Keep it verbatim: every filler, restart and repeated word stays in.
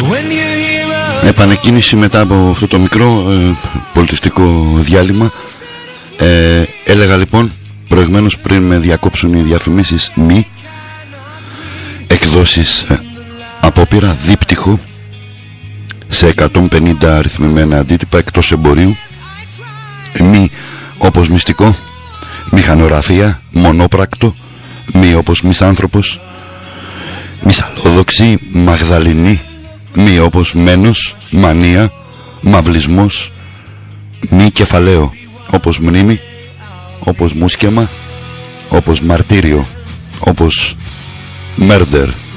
Επανεκκίνηση μετά από αυτό το μικρό ε, πολιτιστικό διάλειμμα. ε, Έλεγα λοιπόν προηγμένως, πριν με διακόψουν οι διαφημίσεις, μη εκδόσεις ε, απόπειρα δίπτυχο σε εκατόν πενήντα αριθμημένα αντίτυπα εκτός εμπορίου. Μη όπως μυστικό, μηχανογραφία, μονόπρακτο. Μη όπως μισάνθρωπος, μισαλόδοξη, μαγδαληνή. Μη όπως μένος, μανία, μαυλισμός. Μη κεφαλαίο, όπως μνήμη, όπως μουσκεμα, όπως μαρτύριο, όπως murder.